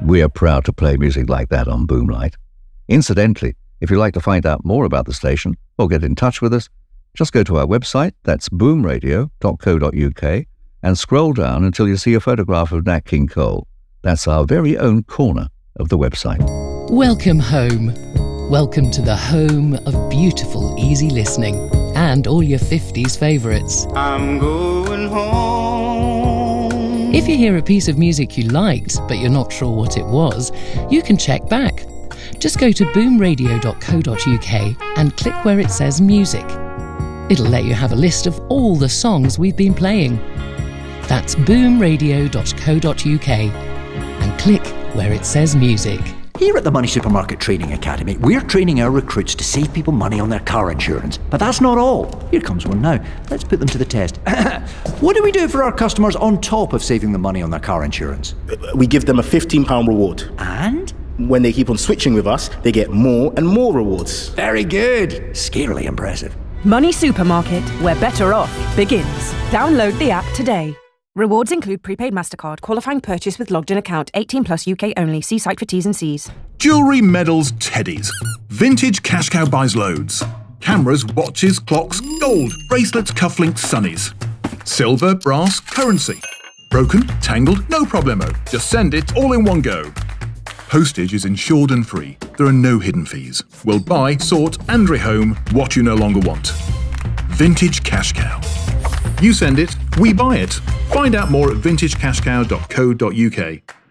We are proud to play music like that on Boomlight. Incidentally, if you'd like to find out more about the station or get in touch with us, just go to our website, that's boomradio.co.uk, and scroll down until you see a photograph of Nat King Cole. That's our very own corner of the website. Welcome home. Welcome to the home of beautiful, easy listening and all your 50s favourites. I'm going home. If you hear a piece of music you liked, but you're not sure what it was, you can check back. Just go to boomradio.co.uk and click where it says music. It'll let you have a list of all the songs we've been playing. That's boomradio.co.uk and click where it says music. Here at the Money Supermarket Training Academy, we're training our recruits to save people money on their car insurance. But that's not all. Here comes one now. Let's put them to the test. What do we do for our customers on top of saving them money on their car insurance? We give them a £15 reward. And? When they keep on switching with us, they get more and more rewards. Very good. Scarily impressive. Money Supermarket, where better off begins. Download the app today. Rewards include prepaid MasterCard, qualifying purchase with logged-in account, 18 plus UK only. See site for T's and C's. Jewellery, medals, teddies. Vintage Cash Cow buys loads. Cameras, watches, clocks, gold, bracelets, cufflinks, sunnies. Silver, brass, currency. Broken, tangled, no problemo. Just send it all in one go. Postage is insured and free. There are no hidden fees. We'll buy, sort and rehome what you no longer want. Vintage Cash Cow. You send it, we buy it. Find out more at vintagecashcow.co.uk.